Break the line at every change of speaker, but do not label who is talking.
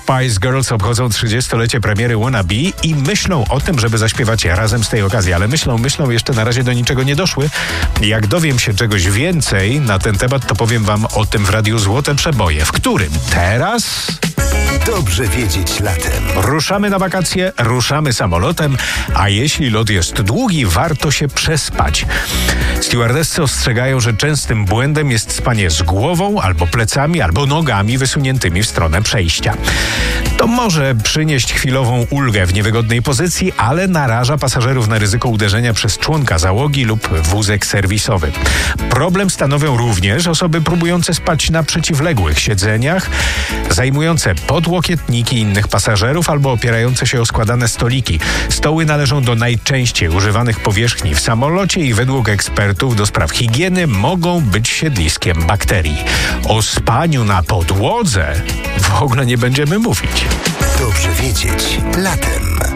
Spice Girls obchodzą 30-lecie premiery Wanna Be i myślą o tym, żeby zaśpiewać razem z tej okazji, ale myślą, jeszcze na razie do niczego nie doszły. Jak dowiem się czegoś więcej na ten temat, to powiem wam o tym w Radiu Złote Przeboje, w którym teraz...
Dobrze wiedzieć latem.
Ruszamy na wakacje, ruszamy samolotem, a jeśli lot jest długi, warto się przespać. Stewardessy ostrzegają, że częstym błędem jest spanie z głową, albo plecami, albo nogami wysuniętymi w stronę przejścia. To może przynieść chwilową ulgę w niewygodnej pozycji, ale naraża pasażerów na ryzyko uderzenia przez członka załogi lub wózek serwisowy. Problem stanowią również osoby próbujące spać na przeciwległych siedzeniach, zajmujące podłokietniki innych pasażerów albo opierające się o składane stoliki. Stoły należą do najczęściej używanych powierzchni w samolocie i według ekspertów do spraw higieny mogą być siedliskiem bakterii. O spaniu na podłodze w ogóle nie będziemy mówić.
Dobrze wiedzieć latem.